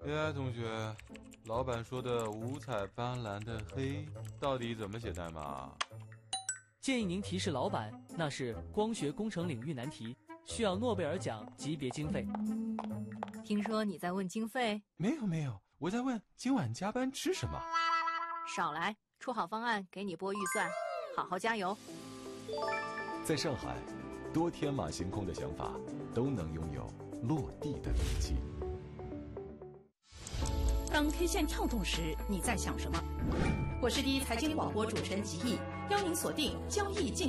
AI 同学，老板说的五彩斑斓的黑到底怎么写代码？ 建议您提示老板，那是光学工程领域难题，需要诺贝尔奖级别经费。 听说你在问经费？ 没有，我在问今晚加班吃什么。 少来，出好方案给你拨预算，好好加油。 在上海，多天马行空的想法都能拥有落地的勇气。 当 K 线跳动时，你在想什么？我是第一财经广播主持人吉毅，邀您锁定交易进